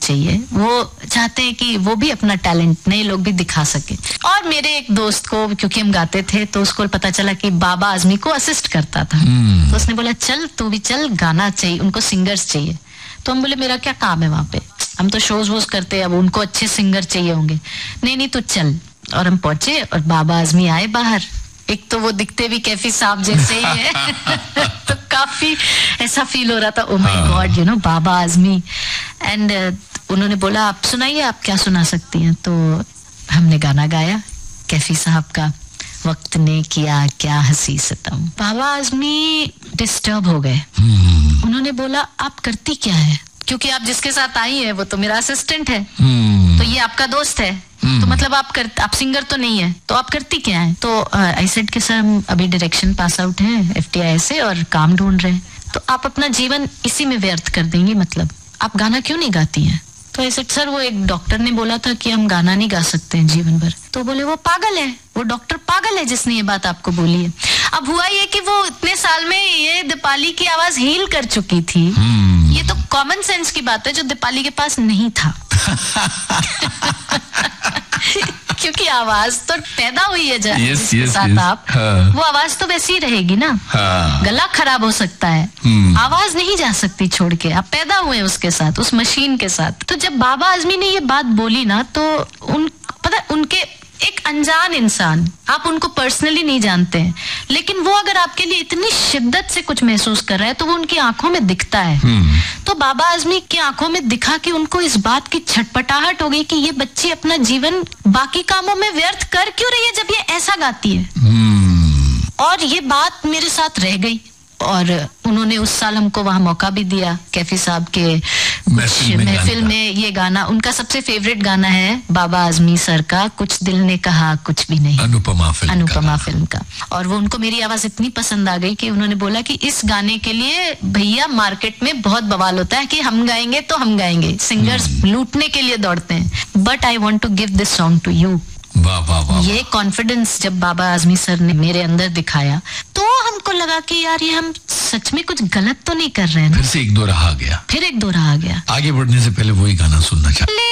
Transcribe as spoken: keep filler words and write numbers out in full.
चाहिए, वो चाहते हैं कि वो भी अपना टैलेंट नए लोग भी दिखा सके। और मेरे एक दोस्त को, क्योंकि हम गाते थे तो उसको पता चला कि बाबा आजमी को असिस्ट करता था, तो उसने बोला चल तू भी चल, गाना चाहिए, उनको सिंगर्स चाहिए। तो हम बोले मेरा क्या काम है वहां पे, हम तो शोज वोज करते हैं, अब उनको अच्छे सिंगर चाहिए होंगे। नहीं नहीं तू चल। और हम पहुंचे और बाबा आजमी आए बाहर। एक तो वो दिखते भी कैफी साहब जैसे ही है तो काफी ऐसा फील हो रहा था, oh my God you know Baba Azmi. And uh, उन्होंने बोला आप सुनाइए, आप क्या सुना सकती हैं। तो हमने गाना गाया कैफी साहब का, वक्त ने किया क्या हंसी सितम। बाबा आजमी डिस्टर्ब हो गए। उन्होंने बोला आप करती क्या है, क्योंकि आप जिसके साथ आई है वो तो मेरा असिस्टेंट है, तो ये आपका दोस्त है, तो मतलब आप कर आप सिंगर तो नहीं है, तो आप करती क्या है। तो आई सेड कि सर हम अभी डायरेक्शन पास आउट हैं एफटीआई से और काम ढूंढ रहे हैं, तो आप अपना जीवन इसी में व्यर्थ कर देंगी, मतलब आप गाना क्यों नहीं गाती हैं। तो आई सेड सर वो एक डॉक्टर ने बोला था कि हम गाना नहीं गा सकते हैं जीवन भर। तो बोले वो पागल है, वो डॉक्टर पागल है जिसने ये बात आपको बोली है। अब हुआ ये कि वो इतने साल में ये दीपाली की आवाज हील कर चुकी थी। ये तो कॉमन सेंस की बात है जो दीपाली के पास नहीं था क्योंकि आवाज तो पैदा हुई है जब yes, जिसके yes, साथ yes. आप हाँ. वो आवाज तो वैसी ही रहेगी ना। हाँ. गला खराब हो सकता है, आवाज नहीं जा सकती छोड़ के, आप पैदा हुए उसके साथ, उस मशीन के साथ। तो जब बाबा आजमी ने ये बात बोली ना, तो उन पता उनके एक अनजान इंसान, आप उनको पर्सनली नहीं जानते हैं, लेकिन वो अगर आपके लिए इतनी शिद्दत से कुछ महसूस कर रहा है तो वो उनकी आंखों में दिखता है। तो बाबा आजमी की आंखों में दिखा कि उनको इस बात की छटपटाहट हो गई कि ये बच्ची अपना जीवन बाकी कामों में व्यर्थ कर क्यों रही है जब ये ऐसा गाती है। और ये बात मेरे साथ रह गई और उन्होंने उस साल हमको वहां मौका भी दिया कैफी साहब के महफिल में। ये गाना उनका सबसे फेवरेट गाना है बाबा आजमी सर का, कुछ दिल ने कहा कुछ भी नहीं, अनुपमा फिल्म अनुपमा का। फिल्म का। और वो उनको मेरी आवाज इतनी पसंद आ गई कि उन्होंने बोला कि इस गाने के लिए भैया मार्केट में बहुत बवाल होता है कि हम गाएंगे तो हम गाएंगे, सिंगर्स लूटने के लिए दौड़ते हैं, but I want to give this song to you. वाह वाह वाह। ये कॉन्फिडेंस जब बाबा आजमी सर ने मेरे अंदर दिखाया तो हमको लगा कि यार ये हम सच में कुछ गलत तो नहीं कर रहे हैं। फिर से एक दो राह आ गया, फिर एक दो राह आ गया। आगे बढ़ने से पहले वही गाना सुनना चाहते